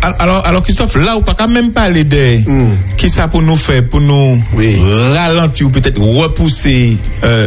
Alors Christophe, là, on peut quand même parler de qui ça pour nous faire, pour nous ralentir ou peut-être repousser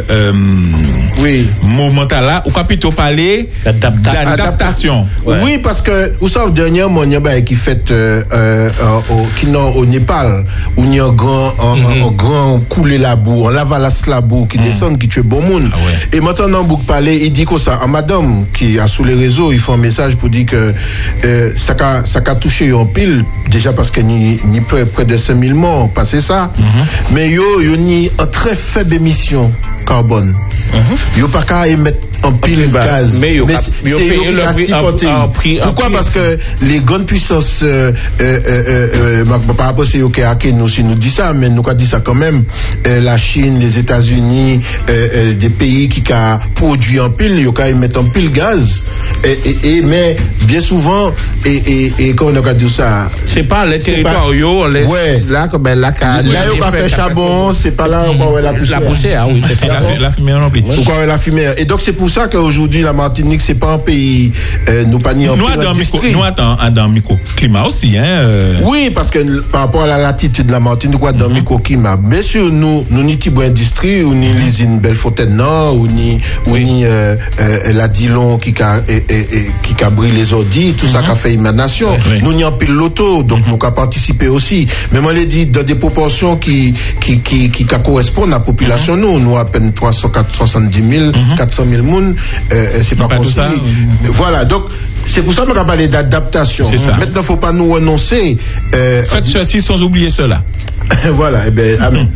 momental là, ou plutôt parler d'adaptation. Oui, parce que vous savez dernièrement il y a qui fait au Népal où il y a un grand coulé la boue, on lavalas la boue qui descend qui tue bon monde. Et maintenant vous parlez, il dit que ça, madame qui a sous les réseaux, il fait un message pour dire que ça a touché en pile déjà parce que ni près de 5000 morts, passé ça. Mais yo ni une très faible émission carbone. Yo pas qu'à émettre en pile gaz. Mais yo paye le prix. Pourquoi? Parce que les grandes puissances par rapport à ce que nous si nous dit ça, mais nous dit ça quand même, la Chine, les États-Unis, des pays qui a produit en pile, yo qu'à émettre en pile gaz. Mais bien souvent et quand on a dit ça, c'est pas les territoires yo là comme là yo pas fait charbon, c'est pas là où la poussière. Oui, la fumée non plus. Pourquoi la fumée? Et donc c'est pour ça qu'aujourd'hui la Martinique c'est pas un pays nous pas ni en industrie. Nous dans microclimat aussi Oui, parce que par rapport à la latitude de la Martinique quoi dans microclimat. Bien sûr nous ni type industrie ou ni l'usine Bellefontaine Nord ou ni la Dillon qui a brûlé les audits, tout ça qui a fait émanation. Nous n'y en pile l'auto, donc nous avons participé aussi. Mais moi, je l'ai dit dans des proportions qui correspondent à la population. Nous à peine 370 000, 400 000 personnes, c'est pas possible. Voilà, donc c'est pour ça qu'on a parlé d'adaptation. Maintenant, il ne faut pas nous renoncer. Faites ceci sans oublier cela. Voilà, et bien, amen.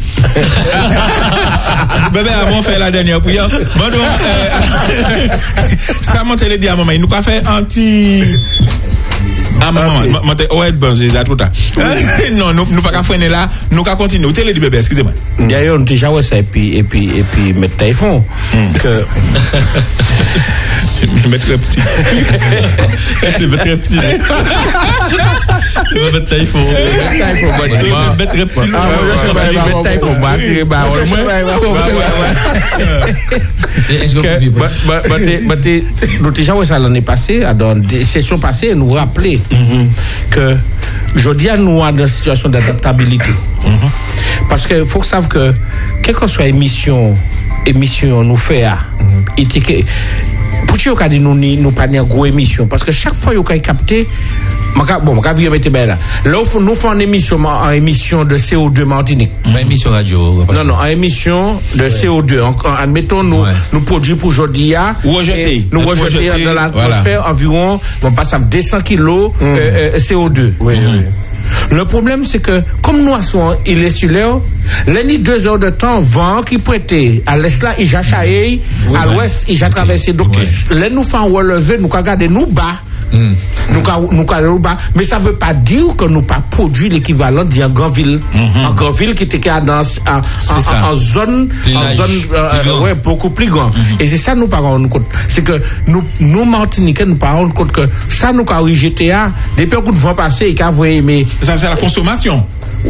Bébé, avant faire la dernière prière. Bon, donc, ça monte les diamants, il nous pas fait anti. Non, nous pas freiner là, nous pas continuer. Vous télé du bébé, excusez-moi. D'ailleurs, nous déjà ouais ça et puis mettre téléphone que mettre très petit. C'est très petit. Mettre téléphone. Mettre très petit. Mettre téléphone bah c'est bah nous déjà ouais ça l'année passée dans des sessions passées nous rappeler que aujourd'hui nous sommes dans une situation d'adaptabilité. Parce que faut que savent que quelle que soit émission nous fait pour tu as nous pas une grosse émission parce que chaque fois qu'on a capté bon quand vous mettez bien là nous faisons une émission de CO2 Martinique pas émission radio non en émission de CO2 admettons nous produisons pour aujourd'hui nous rejeter dans l'atmosphère environ on passe à 200 kilos CO2. Le problème, c'est que, comme nous sommes insulaires, les 2 heures de temps, vent qui prêtait à l'est là, il a chaillé, à l'ouest, il a traversé. Donc, les nous faisons relever, nous regardons nous bas. Nous bas, mais ça ne veut pas dire que nous pas produit l'équivalent d'une grande ville. En grande ville qui était en zone beaucoup plus grande. Et c'est ça nous pas rendre compte. C'est que nous Martiniquais nous pas rendre compte que ça nous a GTA depuis un coup de vent passé et qu'a mais ça c'est la consommation.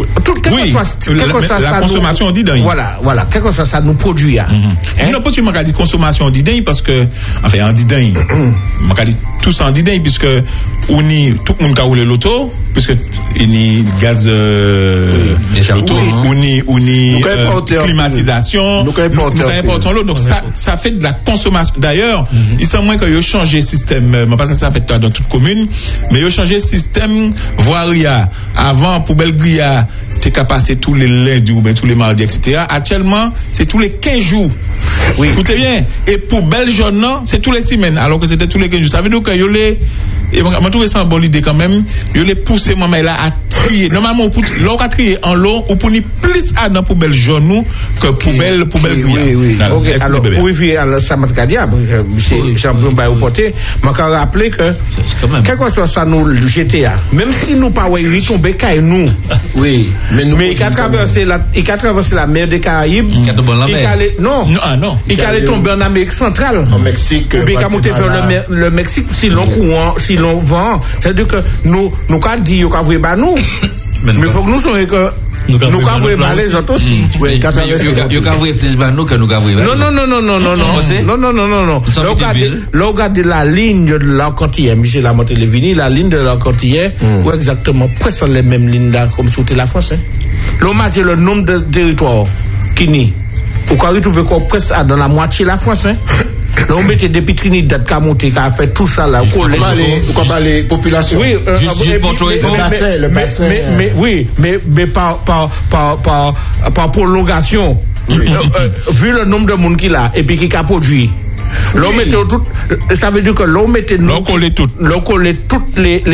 La consommation d'idées. Voilà, quelque chose ça nous produit. Non, pas seulement dit consommation d'idées parce que, enfin, en d'idées, on dit tous en d'idées puisque tout le monde a roulé l'auto, puisque il y a gaz l'auto, on y climatisation, nous importons l'eau, donc ça fait de la consommation. D'ailleurs, il semble moins que vous changez le système, mais pas ça fait dans toute commune, mais vous changez le système voirie. Avant, poubelle grillade, t'es qu'à passer tous les lundis ou bien tous les mardis, etc. Actuellement, c'est tous les 15 jours. Oui. Écoutez bien. Et pour Belgique, c'est tous les semaines, alors que c'était tous les 15 jours. Ça veut dire que yo les, et m'a trouvé ça une bonne idée quand même, yo les pousser moi là à trier. Normalement, l'eau à trier en l'eau, ou pour ni plus à dans poubelle jaune que poubelle grillade. Oui. Ok, alors, oui, alors, ça m'a dit, monsieur champion by porter, m'a rappelé que, quel que soit ça nous, le GTA, même si nous pas, oui, tomber qu'à nous. Oui. Mais il a traversé la mer des Caraïbes. Non. Il allait tomber en Amérique centrale. En Mexique. Ou bien il a monté vers le Mexique, si l'on courant, si l'on vent. C'est-à-dire que nous, quand dit, nous, mais il faut que nous soyons que, Nous avons les autres aussi. Oui, il y a plus de nous que nous avons. Non. Regardez la ligne de l'Arcantier, Michel a monté les vignes, la ligne de l'Arcantier, ou exactement presque les mêmes lignes là, comme sur la France. L'on a dit le nombre de territoires qui n'y. Pourquoi retrouver qu'on presque dans la moitié de la France, Là, on mettait des Trinidad qui a monté, qui a fait tout ça là. Pourquoi pas les populations? Oui, juste pour trouver le bassin. Mais par prolongation, vu le nombre de monde qu'il a et puis qui a produit. L'on mettait tout, ça veut dire que l'on mettait l'on collait toutes les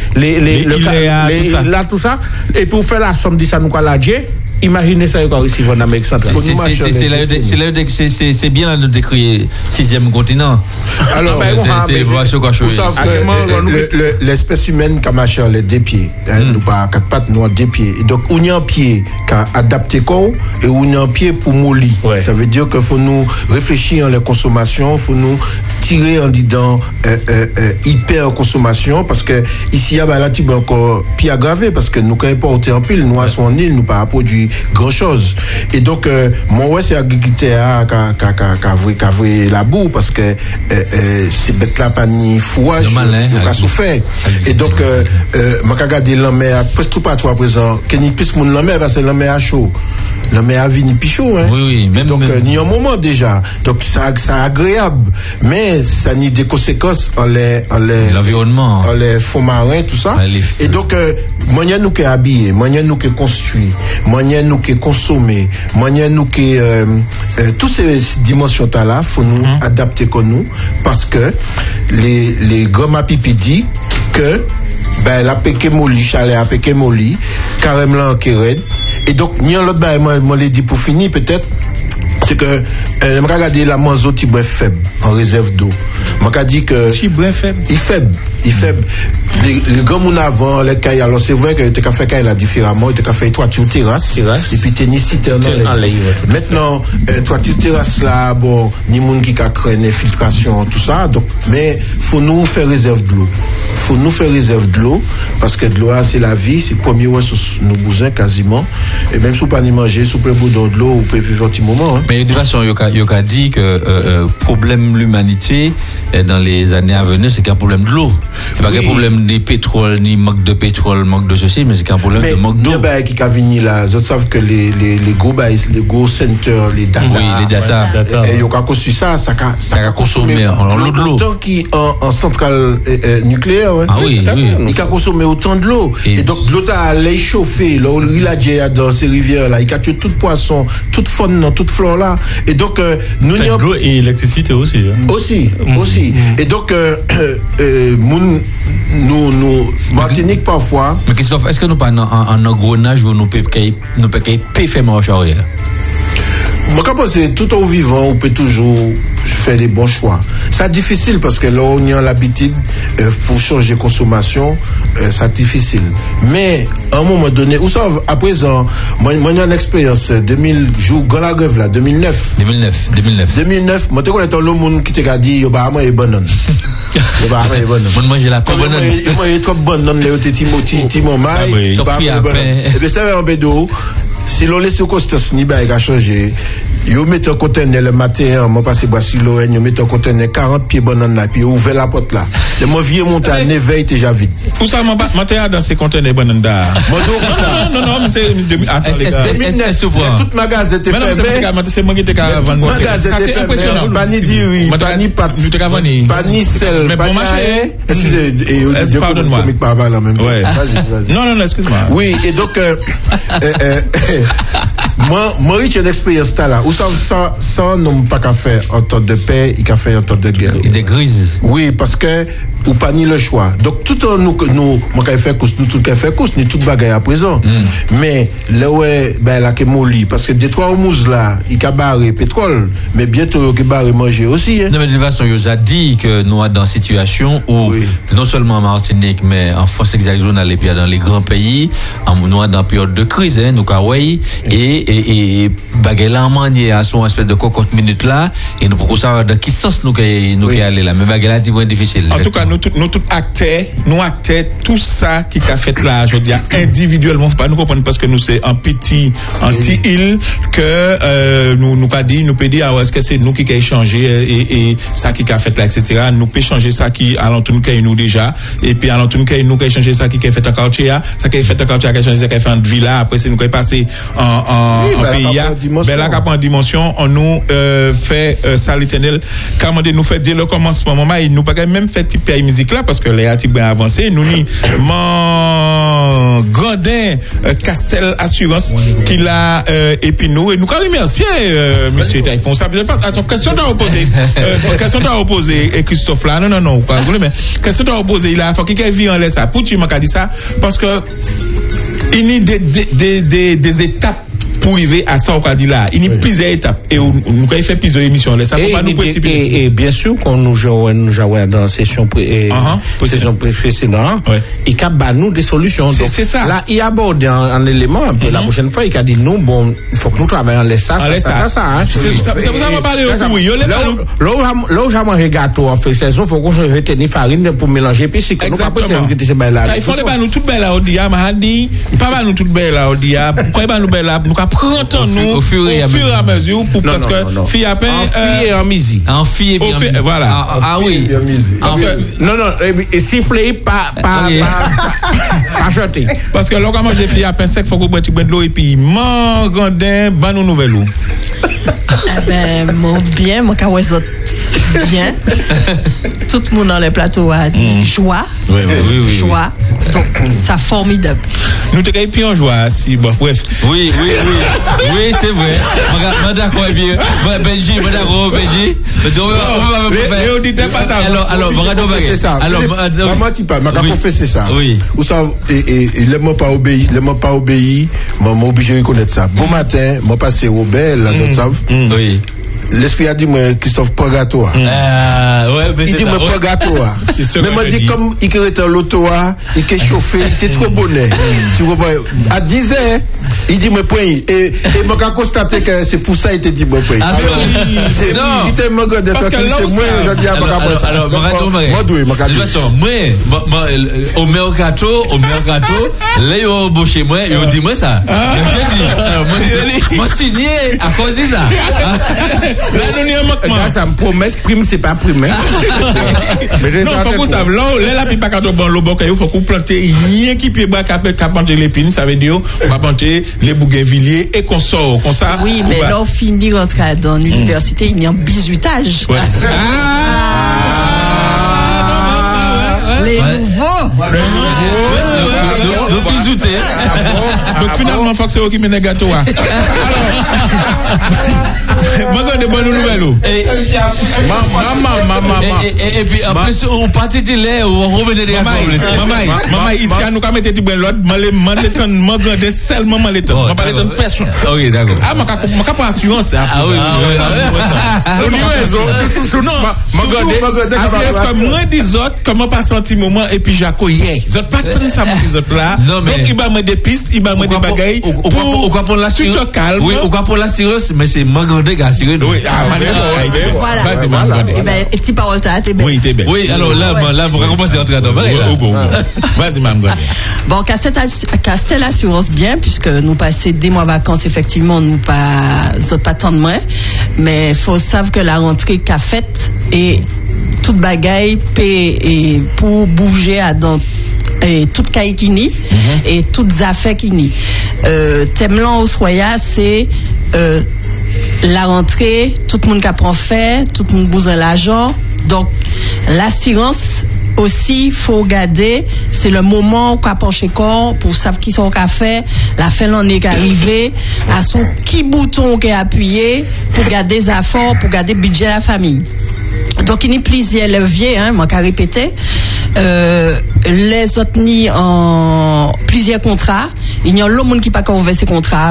tout ça et pour faire la somme de ça nous la imaginez ça ici en Amérique centrale. C'est bien de décrire 6e continent. Alors, l'espèce humaine qui a marché les deux pieds, nous pas quatre pattes, nous deux pieds. Et donc, on y a un pied qui a adapté corps et on y a un pied pour mollir. Ouais. Ça veut dire qu'il faut nous réfléchir à la consommation, il faut nous tirer en disant hyper consommation parce que ici, il y a là, tu encore pire aggravé parce que nous, quand on porte en pile, nous, à son île, nous pas produit grand chose. Et donc, mon ouais, c'est agriculteur qui a vu la boue parce que ces bêtes-là, pas ni fouage, ils ont souffert. Et donc, je regarde l'homme presque pas toi à présent, qu'il n'y a plus de l'homme parce que l'homme a chaud. L'homme a vu ni pichot, hein. Oui, même. Donc, il y a un moment déjà. Donc, ça agréable. Mais, ça n'y a des conséquences en l'environnement. En les fonds marins, tout ça. Et donc, moyen nous qui habiller, moyen nous qui construire, moyen nous qui consommer, moyen nous qui toutes ces dimensions là, faut nous adapter comme nous parce que les grands pipi dit que la péké moli chalet a péké moli carrément qui raide et donc ni l'autre moi les dit pour finir peut-être c'est que je regarde la manzo tibre faible en réserve d'eau. Je dit que tibre faible. Il faible. Les grands moun avant les cailles alors c'est vrai que tu as fait caille là différemment, tu as fait toiture terrasse et puis tennis citerne. Maintenant toiture terrasse là bon ni moun qui a créé une filtration tout ça donc mais faut nous faire réserve de l'eau. Parce que de l'eau c'est la vie, c'est le premier ressource nous besoin quasiment et même si vous pas ni manger sous peu boudon de l'eau vous pouvez vivre un petit moment. Mais de toute façon, il a dit que problème de l'humanité dans les années à venir, c'est qu'un problème de l'eau. C'est pas qu'un problème de pétrole, ni manque de pétrole, manque de ceci, mais c'est qu'un problème de manque d'eau. Mais qui a venu là, je sais que les gros centers, les data. Oui, les data. Et il y a construit ça a consommé l'eau de l'eau. Autant qu'en centrale nucléaire. Ah oui. Il a consommé autant de l'eau. Et donc l'eau a l'air chauffé, il a dans ces rivières là, il a tué tout poisson, toute faune, toute flore là. Et donc nous l'eau et l'électricité aussi. Aussi. Et donc nous Martinique parfois. Mais Christophe, est-ce que nous pas en engrenage où nous peut faire marche arrière? Moi, quand c'est tout en vivant, on peut toujours faire des bons choix. C'est difficile parce que là, on a l'habitude pour changer de consommation, c'est difficile. Mais à un moment donné, ou ça, à présent, moi, j'ai une expérience 2000 jours, dans la grève là, 2009. 2009, moi, tu connais le monde qui t'a dit, yo, bah, moi, il est bon. Moi, j'ai la bonne. Moi, il est trop bon, non, les Timon Maï, et bien, ça va en bédo. Si l'on laisse au Costas, ni bah, il a changé. Yo met un conteneur le matin, moi passé bois sur l'eau, yo met un conteneur 40 pieds banane là, puis ouvert la porte là. Le moi vieux monte à 9 veille déjà vide. Pour ça, moi dans ces conteneurs banane là. Non, mais c'est attends les gars. Toute magasin était fermé. C'est moi qui était vendre. Magasin était fermé. Pas ni diri, pas ni pâte, pas ni sel, pas ni rien. Excusez, pardonne-moi. Non, excuse-moi. Oui, et donc moi j'ai une expérience là où ça n'ont pas qu'à faire en temps de paix, il qu'à faire en temps de guerre. Et des grises. Oui, parce que ou pas ni le choix. Donc tout en nous moi qu'à faire course, nous tout qu'à faire course, ni toute bagaille à présent. Mais là ouais la que molli parce que des trois mouses là, il qu'a barré pétrole, mais bientôt il barré manger aussi hein. Non mais de toute façon, il a dit que nous sommes dans une situation où non seulement en Martinique mais en France hexagonale et puis dans les grands pays, nous sommes dans une période de crise hein, nous Hawaï et bagaille là manier à son espèce de cocotte minute là et nous pour savoir dans quel sens nous aller là mais bagaille là c'est difficile. En tout cas nous nous tout acteurs, tout ça qui a fait là, je dis individuellement, pas nous comprendre parce que nous c'est un petit île que nous pas dit, nous peut dire est-ce que c'est nous qui a échangé et ça qui a fait là, etc. Nous peut changer ça qui à l'entour nous déjà et puis à l'entour nous qui changer ça qui a fait en quartier, ça qui a fait en quartier qui a changé ça qui a fait en villa, après c'est nous qui est passé en pays, ben là en dimension on nous fait ça l'éternel commandé nous fait dès le commencement moment il nous pas même fait type musique là parce que les articles bien avancé nous ni Grandin Castel Assurance qui l'a et puis nous remercier monsieur Taïfon ça attends question à opposer et Christophe là non pas mais question à opposer il a faut qu'il vit en laisse ça pour tu m'as dit ça parce que il y a des étapes pour arriver à ça, on a dit là. Il y a plusieurs étapes. Et nous avons fait plusieurs émissions. Ça va pas nous précipiter. Et bien sûr, quand nous jouons dans la session précédente, il y a nous des solutions. C'est ça. Là, il aborde un élément un peu la prochaine fois. Il a dit nous, bon, il faut que nous travaillions en laisse ça. Ça vous a parlé au coup. Là où j'ai un gâteau en fait saison, il faut qu'on se retenne farine pour mélanger. Puis si nous pas possible que c'est belle là. Il faut les nous toutes belles là, on dit, pas nous toutes belles là, on dit, pourquoi nous belles là, nous prend nous au fur et à mesure pour parce que fille à peine en fille et en misi en fille et bien voilà oui non et siffler pas jeter parce que là quand j'ai fille à peine sec faut qu'on boit de l'eau et puis Grandin ban nous nouvelle eau ben mon bien mon kawazot bien tout le monde dans le plateau a joie joie donc ça formidable nous te gagne en joie si bon bref oui c'est vrai moi d'accord bien Benji moi d'accord Benji on dit pas ça alors c'est ça alors moi tu pas m'a confessé ça oui ou ça et les mots pas obéi moi obligé de reconnaître ça bon matin moi passé Robert là je savent oui l'esprit a dit moi Christophe Purgatoire il dit moi Purgatoire mais moi dit comme il était en l'auto il était chauffé il était trop bonnet tu vois à 10 heures il dit moi point et moi j'ai constaté que c'est pour ça il te dit moi point c'est il était moi de c'est moi je dis à moi alors moi au mercato là au boucher moi il dit moi ça moi signé à cause de ça là ça me promet prime c'est pas prime non faut qu'on sache là la pipa quand on bon le boc il faut qu'on planter rien qui peut pas planter l'épine ça veut dire on va planter les bougainvilliers et qu'on sort comme ça oui mais là on finit rentrer dans l'université il y a un bisutage les nouveaux donc bisouter donc finalement faut que c'est eux qui mènent le gâteau moi de bonnes nouvelles maman et puis après on partit de là on revenait de maman ici à nous quand mettre du bon l'autre moi de seulement moi pas de personne OK d'accord moi pas assurance moi des autres comment pas senti moment et puis Jaco hier autres pas très ça mes autres là donc il va me des pistes il va me des bagailles pour l'assurance calme oui ou quoi pour l'assurance mais c'est Grandin qui assuré oui voilà et ben petit parole t'as été oui t'es belle oui alors là vous commencez à entrer dans vas-y madame Grandin bon Castel Assurance bien puisque nous passer des mois vacances effectivement nous pas tant de moins mais faut savoir que la rentrée qu'a faite et toute bagaille et pour bouger à dans et toute caïkini et toutes affaires kini thème là au soya c'est la rentrée tout le monde qui prend fait tout le monde besoin l'argent donc l'assurance aussi faut regarder c'est le moment qu'on penche corps pour savoir qui sont café la fin l'année qui arrivé à son qui bouton qui appuyé pour garder les affaires pour garder budget de la famille donc il y a plusieurs leviers moi qu'à répéter les autres ni en plusieurs contrats il y a l'homme qui pas qu'on verser contrat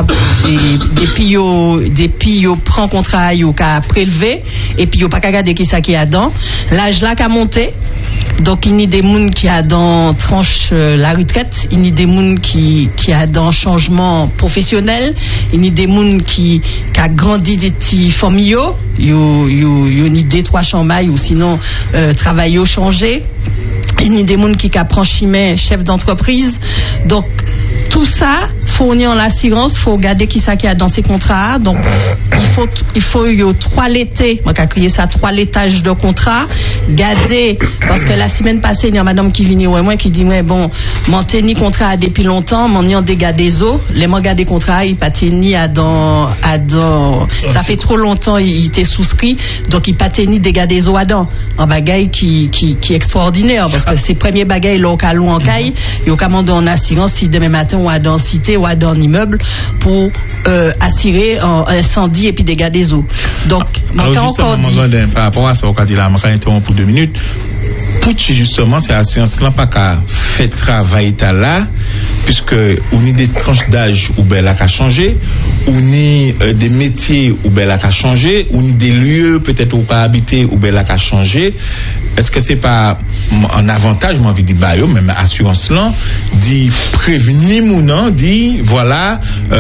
des pio prend contrat yo qu'a prélevé et puis yo pas qu'à garder qui ça qui a dedans l'âge là qu'a monté Donc il y a des gens qui a dans tranche la retraite, il y a des gens qui a dans changement professionnel, il y a des gens qui a grandi des petits familles, il y a des 3 chambres ou sinon travail au changé. Il y a des gens qui apprennent chemin chef d'entreprise. Donc tout ça, fournir l'assurance, faut regarder qui ça qui a dans ces contrats. Donc il faut y a 3 l'été, moi j'ai créé ça 3 l'étage de contrat, garder parce que la semaine passée, il y a madame qui vient ouais moi qui dit ouais bon, mon tenu contrat depuis longtemps, mon y des gars des eaux, les moi garder contrat, il pas tenu à dans ça fait trop longtemps il était souscrit, donc il pas tenu des gars des eaux à dans un bagaille qui est extraordinaire parce que ces premiers bagailles local ou en caille, il y a commandé en assurance si demain matin ou à dans cité ou à dans immeuble pour assurer un incendie et puis dégâts des eaux. Donc, encore dit par rapport à ça, quand il a interrompu pour 2 minutes, pour justement c'est l'assurance là pas qu'à faire travail là puisque on a des tranches d'âge où ben là qu'a changé, on a des métiers où ben là qu'a changé, on a des lieux peut-être où pas habiter où ben là qu'a changé. Est-ce que c'est pas un avantage, moi, envie de dire, bah, même assurance là, dit prévenir ou non, dit, voilà,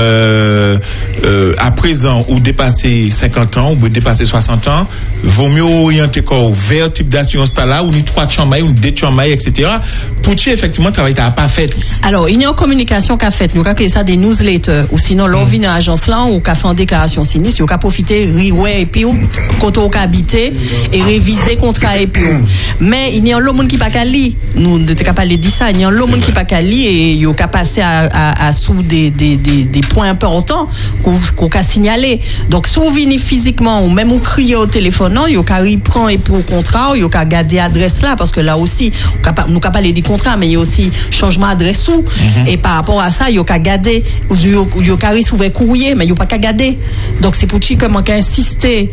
à présent, ou dépasser 50 ans, ou dépasser 60 ans, vaut mieux orienter quoi, vers type d'assurance là, ou ni 3 chambres, ou 2 chambres, etc. Pour tu, effectivement, travail t'as pas fait. Alors, il y a une communication qu'a fait, nous, qu'a créé ça des newsletters, ou sinon, l'on vient dans l'agence là, ou qu'a fait une déclaration sinistre, ou qu'a profité, rioué, et puis, quand on qu'a habité, et réviser contrat, et puis, mais il y a un monde qui pas qu'à lire, nous n'étions pas parler de ça, il y a un monde qui pas qu'à lire et il y a passer à sous des points importants qu'on a signalé. Donc si vous venez physiquement ou même vous criez au téléphone, il y a prend et pour contrat, il y a garder adresse là parce que là aussi nous pas parler des contrats mais il y a aussi changement d'adresse sous et par rapport à ça, il y a garder il y a risque ouvert courrier mais il y a pas qu'à garder. Donc c'est pour ça que moi insister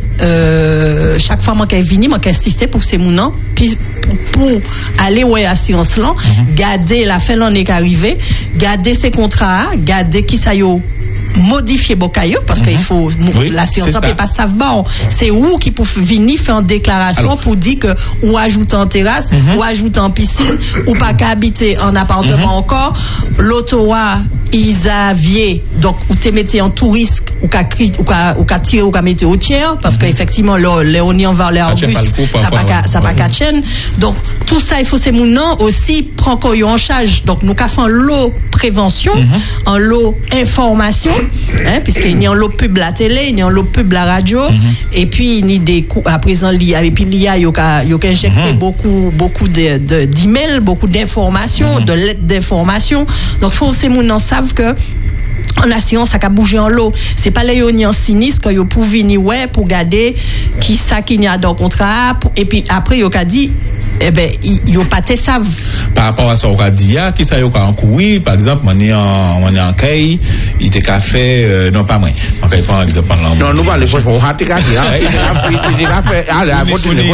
chaque fois moi venir moi insister pour ces mounans puis pour aller ouais assurance là garder la fin l'année qui arrive garder ces contrats garder qui ça yo modifier bocayo parce qu'il faut l'assurance peut pas savoir c'est où qui peut venir faire une déclaration alors, pour dire que ou ajouter en terrasse ou ajouter en piscine ou pas qu'habiter en appartement encore l'autoa Isavier donc ou te mettez en tout risque ou qu'à tirer ou qu'à mettre au tiers parce qu'effectivement les on va les arbustes ça pas qu'à chaîne donc tout ça il faut ces mounons aussi prend en charge donc nous qu'a fait l'eau prévention en l'eau information puisqu'il y a un lot pub la télé, il y a un lot pub la radio, et puis il y a des à présent et puis l'IA il y a injecté beaucoup d'emails, beaucoup d'informations, de lettres d'informations. Donc faut ces gens savent que en assurance ça a bougé en l'eau c'est pas les en sinistre quand yo pour venir pour garder qui ça qui y a dans contrat et puis après yo a dit eh ben yo pas te savent par rapport à ça on a dit qui ça yo ka encourir par exemple on est en caille il était qu'a fait non pas moi on va prendre exemple non nous parler pour rater qu'a dit il a fait allez continue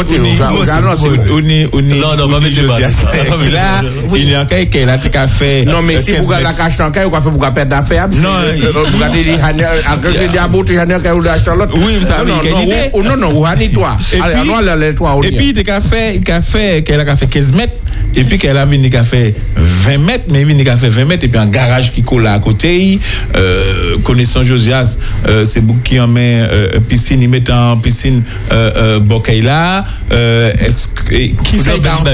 non pas mettre là il est en caille qu'elle a qu'a fait non mais si vous gardez la cache en caille ou fait vous perdre d'affaires non vous gardez les à côté des ou d'acheter l'autre oui vous savez non ou ani toi allez toi et puis il qu'a fait qu'elle a fait 15 mètres et puis qu'elle a venu qu'à fait 20 mètres mais venu qu'à fait 20 mètres et puis un garage qui colle à côté connaissant Josias c'est beaucoup qui en met piscine il met en piscine bokeh là est-ce qui ça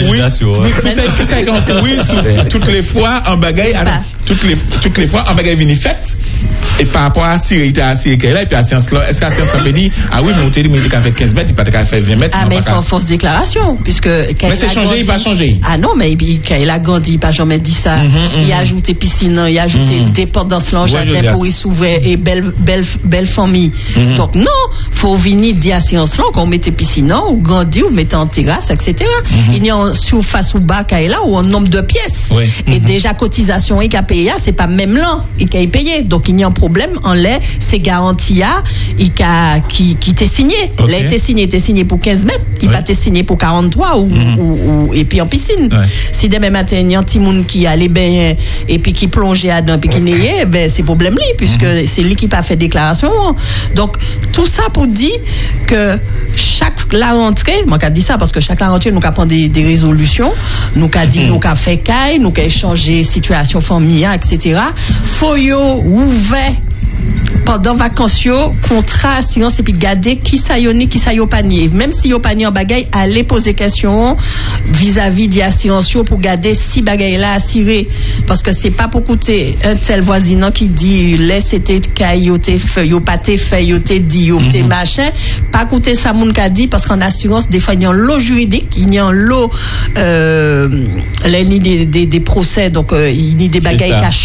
oui toutes les fois en bagaille toutes les fois en bagaille vini faite et par rapport à sécurité qu'elle a et puis à science là est-ce que la science peut dire ah oui mais on t'a dit mais qu'à fait 15 mètres il pas qu'à faire 20 mètres ah mais il faut force déclaration puisque mais c'est changé il va changer ah non mais il a grandi il pas jamais dit ça il a ajouté piscine il a ajouté dépendance dans jardin pour y s'ouvrir et belle famille donc non faut venir dire à science là qu'on mette piscine ou grandi ou mettre en terrasse etc il y a en surface ou bas là ou un nombre de pièces et déjà cotisation et qu'a payé c'est pas même là et qu'a payé donc il y a problème en l'air, c'est garantie qui t'est signé. Okay. Là, t'es signé pour 15 mètres, il pas t'est signé pour 43 ou et puis en piscine. Si demain matin, il y a un petit monde qui allait bien et puis qui plongeait dedans puis qui nayait, ben, c'est problème lui, puisque c'est lui qui n'a pas fait déclaration. Donc, tout ça pour dire que la rentrée, moi, je dis ça parce que chaque la rentrée, nous avons pris des résolutions, nous avons dit, nous avons fait caille, nous avons échangé situation familiale, etc. Faut ouvert pendant vacances, contrat assurance et puis garder qui ça y panier. Même si yo panier en bagaille, aller poser question vis-à-vis de l'assurance pour garder si bagaille là assuré. Parce que c'est pas pour coûter un tel voisinant qui dit laisse c'était cailloté fait, yo pâté fait, yo te dit, yo te machin. Pas coûter ça moun ka dit parce qu'en assurance, des fois il y a un lot juridique, il y a un lot, des procès, donc il y a des bagailles cachées.